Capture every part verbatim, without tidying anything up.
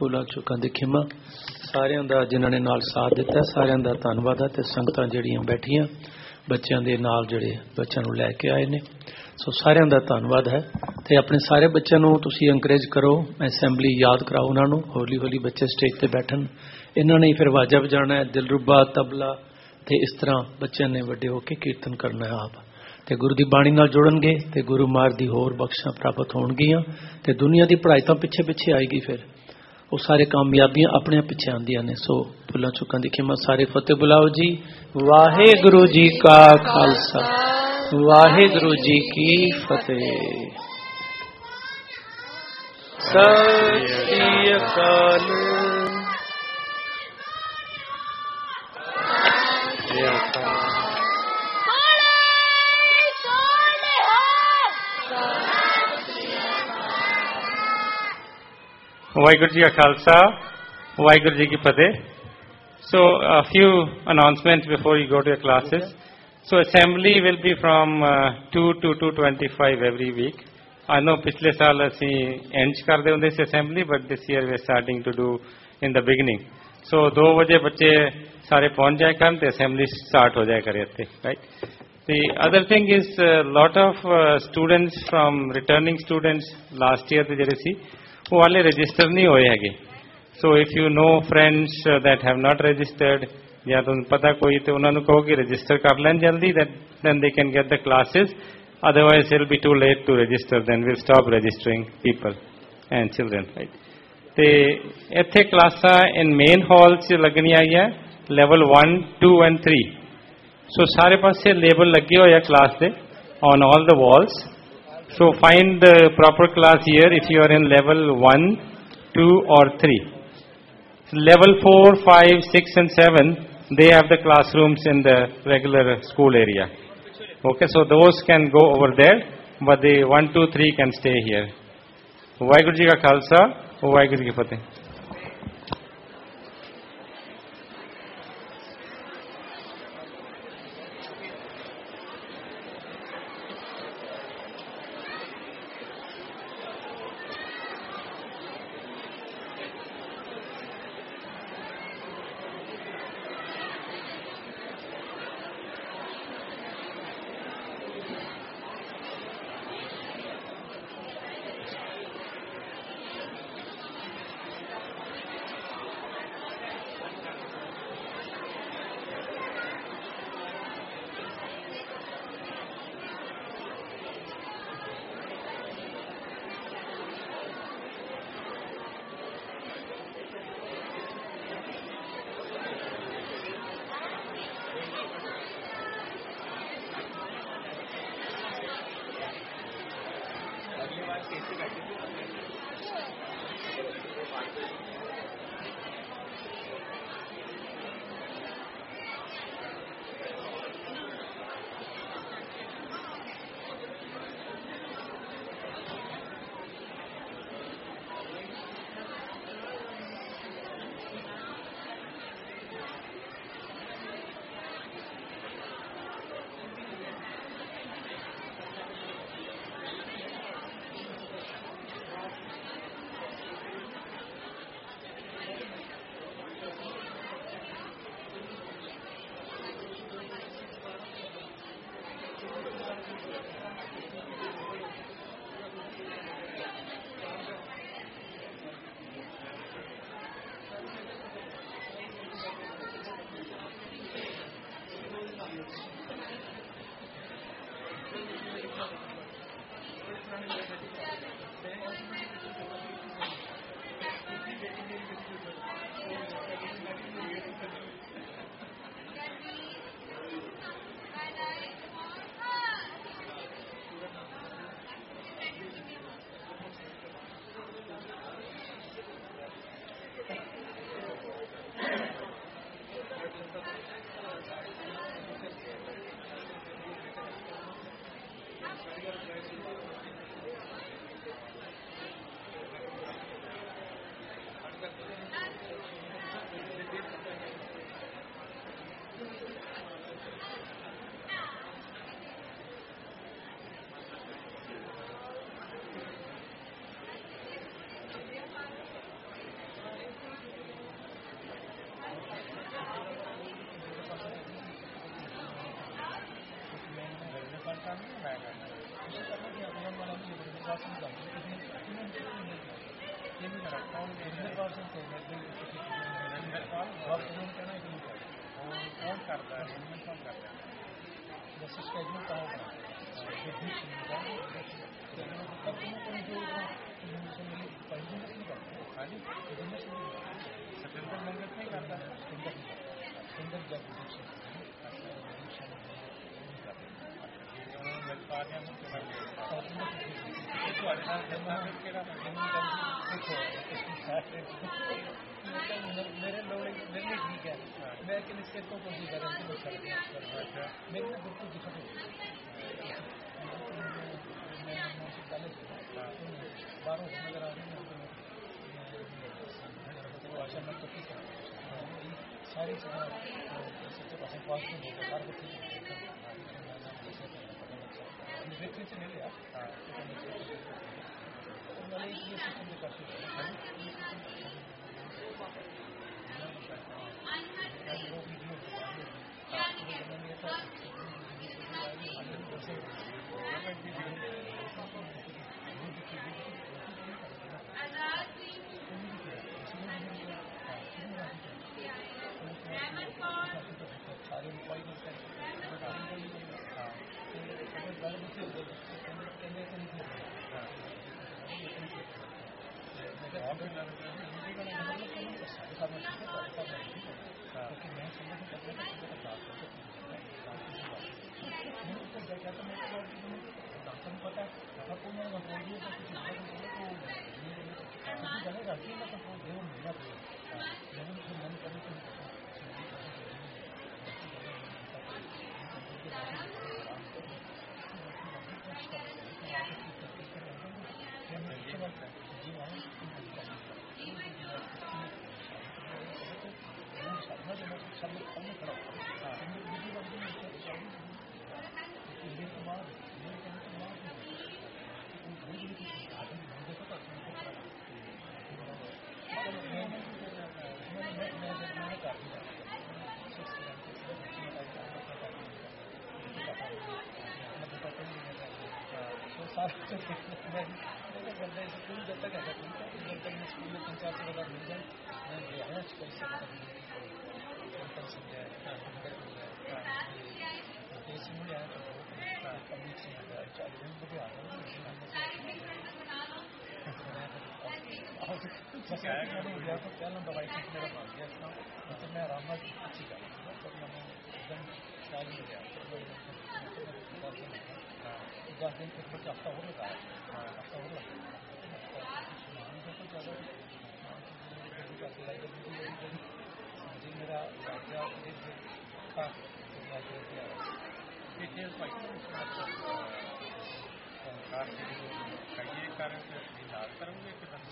ਭੁੱਲਾਂ ਚੁੱਕਾਂ ਦੀ ਖਿਮਾ। ਸਾਰਿਆਂ ਦਾ ਜਿਨ੍ਹਾਂ ਨੇ ਨਾਲ ਸਾਥ ਦਿੱਤਾ ਸਾਰਿਆਂ ਦਾ ਧੰਨਵਾਦ ਹੈ। ਤੇ ਸੰਗਤਾਂ ਜਿਹੜੀਆਂ ਬੈਠੀਆਂ ਬੱਚਿਆਂ ਦੇ ਨਾਲ ਜਿਹੜੇ ਬੱਚਿਆਂ ਨੂੰ ਲੈ ਕੇ ਆਏ ਨੇ, ਸੋ ਸਾਰਿਆਂ ਦਾ ਧੰਨਵਾਦ ਹੈ। ਤੇ ਆਪਣੇ ਸਾਰੇ ਬੱਚਿਆਂ ਨੂੰ ਤੁਸੀਂ ਇੰਕਰੇਜ ਕਰੋ, ਅਸੈਂਬਲੀ ਯਾਦ ਕਰਾਓ ਉਹਨਾਂ ਨੂੰ। ਹੌਲੀ ਹੌਲੀ ਬੱਚੇ ਸਟੇਜ ਤੇ ਬੈਠਣ, ਇਹਨਾਂ ਨੇ ਫਿਰ ਵਾਜਾ ਵਜਾਣਾ ਹੈ, ਦਿਲਰੂਬਾ, ਤਬਲਾ, ਤੇ ਇਸ ਤਰ੍ਹਾਂ ਬੱਚਿਆਂ ਨੇ ਵੱਡੇ ਹੋ ਕੇ ਕੀਰਤਨ ਕਰਨਾ ਹੈ ਆਪ। ਤੇ ਗੁਰੂ ਦੀ ਬਾਣੀ ਨਾਲ ਜੁੜਨਗੇ ਤੇ ਗੁਰੂ ਮਾਰ ਦੀ ਹੋਰ ਬਖਸ਼ਾਂ ਪ੍ਰਾਪਤ ਹੋਣਗੀਆਂ। ਤੇ ਦੁਨੀਆ ਦੀ ਪੜ੍ਹਾਈ ਤਾਂ ਪਿੱਛੇ ਪਿੱਛੇ ਆਏਗੀ, ਫਿਰ ਉਹ ਸਾਰੇ ਕਾਮਯਾਬੀਆਂ ਆਪਣੇ ਪਿੱਛੇ ਆਉਂਦੀਆਂ ਨੇ। ਸੋ ਭੁੱਲਾਂ ਚੁੱਕਾਂ ਦੀ ਖਿਮਾ। ਸਾਰੇ ਫਤਿਹ ਬੁਲਾਓ ਜੀ। ਵਾਹਿਗੁਰੂ ਜੀ ਕਾ ਖਾਲਸਾ, ਵਾਹਿਗੁਰੂ ਜੀ ਕੀ ਫਤਿਹ। ਸਤਿ ਸ੍ਰੀ ਅਕਾਲ। ਵਾਹਿਗੁਰੂ ਜੀ ਕਾ ਖਾਲਸਾ, ਵਾਹਿਗੁਰੂ ਜੀ ਕੀ ਫਤਿਹ। So a few announcements before you go to your classes. So assembly will be from uh, two to two twenty-five every week. I know ਪਿਛਲੇ ਸਾਲ ਅਸੀਂ end ਚ ਕਰਦੇ ਹੁੰਦੇ ਸੀ assembly, but this year we are starting to do in the beginning. So ਦੋ ਵਜੇ ਬੱਚੇ ਸਾਰੇ ਪਹੁੰਚ ਜਾਏ ਕਰਨ ਤੇ assembly start ਹੋ ਜਾਏ ਕਰੇ ਇੱਥੇ, right? The other thing is a lot of uh, students from returning students last year ਤੇ ਜਿਹੜੇ ਸੀ ਉਹ ਵਾਲੇ ਰਜਿਸਟਰ ਨਹੀਂ ਹੋਏ ਹੈਗੇ। ਸੋ if you know friends that have not registered, ਜਾਂ ਤੁਹਾਨੂੰ ਪਤਾ ਕੋਈ ਤੇ ਉਹਨਾਂ ਨੂੰ ਕਹੋ ਕਿ ਰਜਿਸਟਰ ਕਰ ਲੈਣ ਜਲਦੀ, that then they can get the classes. Otherwise it will B two late to register, then will stop ਰਜਿਸਟਰਿੰਗ people and children, right? ਤੇ ਇੱਥੇ ਕਲਾਸਾਂ ਇਨ ਮੇਨ ਹਾਲ 'ਚ ਲੱਗਣੀਆਂ ਆਈਆਂ level one, two and three. ਸੋ ਸਾਰੇ ਪਾਸੇ ਲੇਬਲ ਲੱਗੇ ਹੋਏ ਆ ਕਲਾਸ ਦੇ on all the Waltz. So find the proper class here if you are in level one, two or three. Level four, five, six and seven, they have the classrooms in the regular school area. Okay, so those can go over there, but the one, two, three can stay here. Vaheguru Ji ka Khalsa, Vaheguru Ji ki Fateh. उसी करना कि अगला वाला भी निर्वाचन का ये भी करा निर्वाचन से आप जरूर कहना है कि कौन करता है कौन करता है जैसे स्केड्यूल का होगा सतेंद्र मंगत नहीं करता सतेंद्र जब मेरे लोग मेरे लिए ठीक है मैं कि इसके को कोशिश कर रहा हूँ मेरे लिए बिल्कुल दिक्कत बारह नजर आ रही है भाषा में तो सारी सच्चे पास पॉजिटिव होता है हर व्यक्ति से मिले मैंने ये सिस्टम भी काफी सारे उपाय मिलते हैं क्योंकि मैं समझ डॉक्टर को पता है आपको मैं कंट्रोल दिया तो चलेगा कि मैं कंट्रोल दे मिलना लेकिन फिर मन करने बंदे स्कूल जब तक है जब तक मैं स्कूल में पंचायत से बता मिल जाए मैं गया कैसे समझाया देश में आया तो पब्लिक से चालीस बजे आ गया तो क्या ना दवाई की मेरा भाग गया था मतलब मैं आराम से अच्छी कर तब मैंने एकदम साल हो गया दस दिन फिर कुछ हफ्ता हो लगा हफ्ता हो लगा तो ज़्यादा जी मेरा था कई कारण करूँगे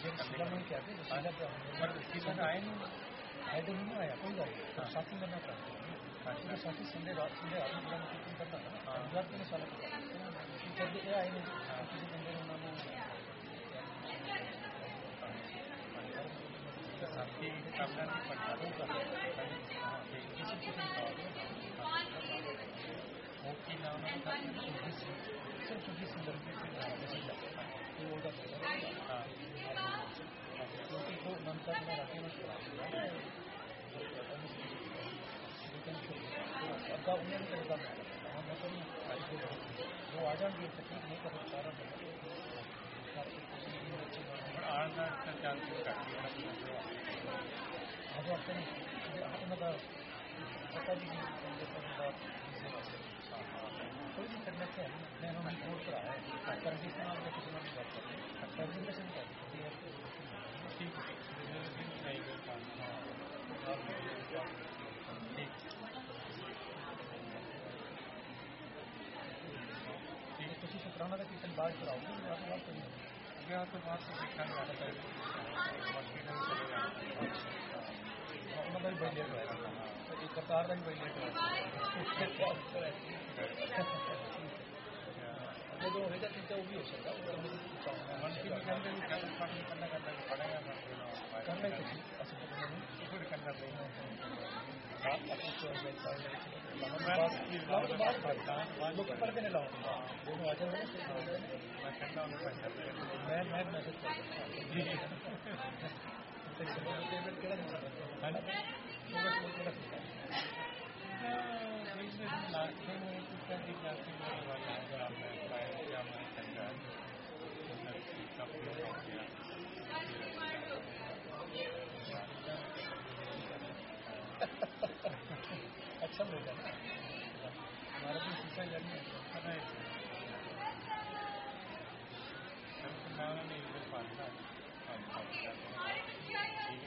क्या आए नहीं आए तो नहीं आया कोई बात साथी करना चाहते हैं साथी संडे रात संडे आदमी मीटिंग करता था गुजरात के साल जब ये आए नहीं किसी बंदे ने उन्होंने साथी करना नहीं पड़ता किसी किसी मोटी नाम सिर्फ छोटी संदर्भ में वो क्योंकि वो नंतर में रखे में अगर उन्हें करता वो आ जाएंगे तकलीफ नहीं कर सारा आना चांस अब अपने अपना पता भी कोई भी करना चाहिए मैं उन्होंने रिपोर्ट कराया है सर्विस इस्तेमाल में किसी ने बात करते सर्विस ठीक ठीक तुम शुक्राना का किचन बाहर कराओगे बात बात करिए अगर तो बात से देखा नहीं आता उन्होंने भाई लेट हुआ एक कतार का भी भाई लेट हुआ जो होगा चिंता वो भी हो सकता है मन की करना करना पड़ेगा करना ही करना चाहिए लोग पढ़ते नहीं लाओ दोनों आ जाए मैं ठंडा होने पैसा मैं मैं मैसेज कर लास्ट टाइम कुछ की क्लासिंग वाला है जो आपने पाया क्या मैं ठंडा काफी हो गया अच्छा मिल जाए हमारा भी शीशा करना है मैं उन्होंने इधर पालना ठीक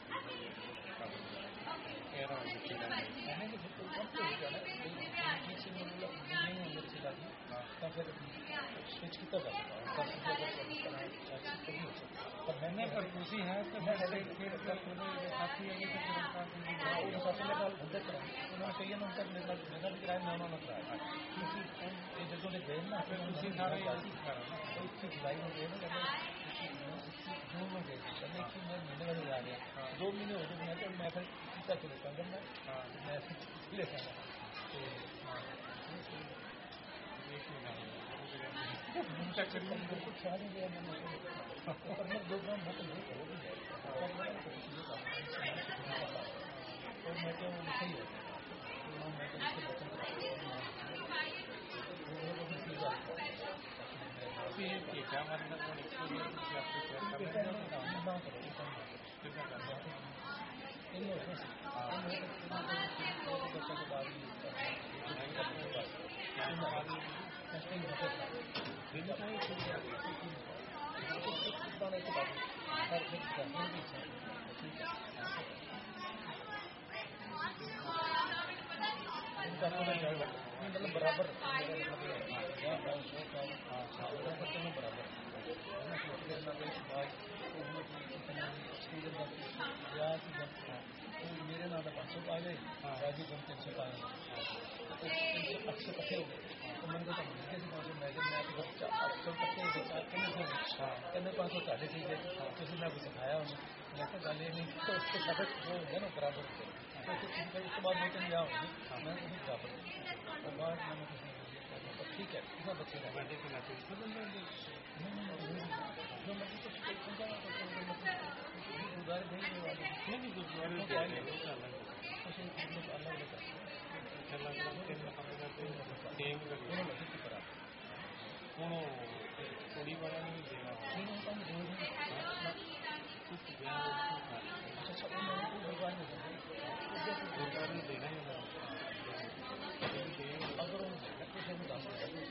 है कह रहा हूँ मैंने भी कब से हो जाना पीछे में मतलब नहीं अंदर से डाली तो फिर स्विच कितना कर सकता हूँ पर मैंने पर खुशी है तो मैं फिर साथी है वो सबसे मेरा अंदर करा उन्होंने चाहिए ना उनका मेरा मेरा भी किराया मैं उन्होंने कराया क्योंकि ये जगहों से गए ना फिर खुशी सारे तो इसकी जुलाई में गए ना जून में गए पहले इक्कीस महीने वाले जा रहे दो महीने हो गए मैं तो मैं फिर सीधा चले पंद्रह में मैं ले पाऊंगा तो कुछ शादी गया मैंने दो ग्राम बहुत नहीं हो भी जाए और मैं तो सही है मैं तो बचन क्या मतलब मतलब बराबर बराबर मेरे नाम का पाँच सौ पा गए राजू को तीन सौ पाए अक्सर कट्ठे हो गए तो मैंने कहा पाँच सौ मैं अक्सर कट्ठे हो गए कहने पाँच सौ साढ़े ठीक है किसी ने कुछ सिखाया उन्हें मैं तो गल ये नहीं तो उसके साथ वो होंगे ना बराबर तो उसके बाद मैं कहीं जाऊँगी मैं कहीं बराबर और बाद मैंने ठीक है कितना बच्चे का बर्थडे के मैसेज जो मर्जी कुछ गुरुद्वारे भेजने वाले नहीं नहीं गुरुद्वारे ਹੁਣ ਕੁੜੀ ਵਾਲਿਆਂ ਨੂੰ ਵੀ ਦੇਣਾ ਗੁਰਦੁਆਰੇ ਨੂੰ ਦੇਣਾ ਹੀ ਹੁੰਦਾ ਅਗਰ ਉਹ ਕਿਸੇ ਨੂੰ ਦੱਸ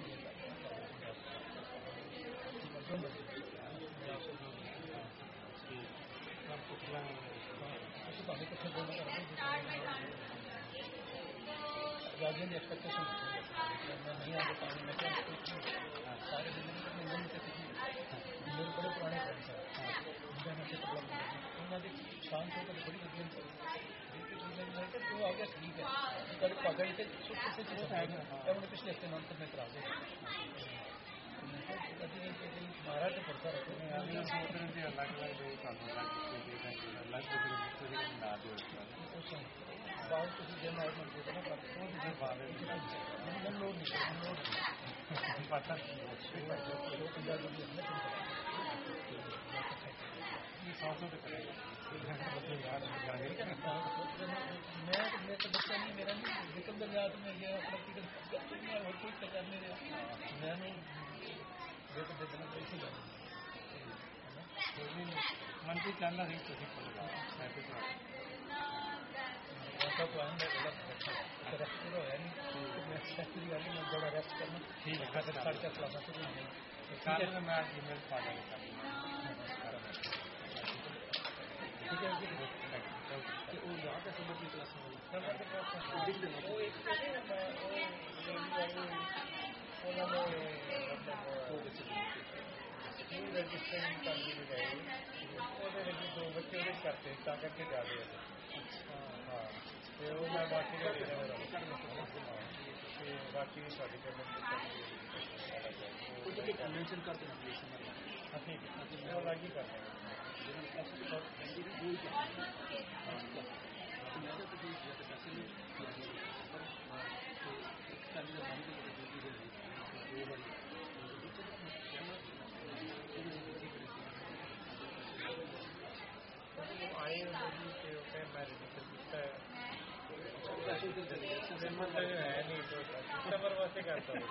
ਮੈਂ ਪੁੱਛ ਲਾਂਗਾ ਅਸੀਂ ਭਾਵੇਂ ਕਿੱਥੇ ਬੋਲਣਾ ਕਰਦੇ गार्जियन की एक्सपेक्टेशन मैं नहीं आगे पानी में सारे मेरे बड़े पुराने फ्रेंड्स हैं उन्होंने शांत होकर बड़ी गड्डियां तो आ गया ठीक है कल पकड़ के उन्होंने पिछले हफ्ते नाम में करा दे महाराज तो पड़ता रहे अलग अलग अलग बाहर किसी दिन आए मन ना लोड नहीं लोड पता दो पंजाब सौ सौ तो करेगा मैं मैं तो बच्चा नहीं मेरा नहीं विक्रम दरिया में गया अपना और कोई कर नहीं रहा मैंने बेटे देखना कैसे जाना मन की चाहना नहीं तो मैं तो ऐसा तो आएंगे गलत रेस्ट करो है नहीं मैं फैक्ट्री वाली में बड़ा रेस्ट करना ठीक है साढ़े चार क्लास शुरू होंगे कल में मैं आज ईमेल पा जाऊँगा ठीक है कि वो यहाँ पे समझ की क्लास रजिस्ट्रेशन करनी गए दो बच्चे करते करके जा रहे हैं हाँ तो वो मैं बाकी का देना मेरा बाकी भी साड़ी कन्वेंशन करते हैं हाँ ठीक है अलग ही करते हैं आई होगी कि होते हैं मैरिज है मतलब है नहीं तो नंबर वैसे करता हूँ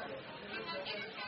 है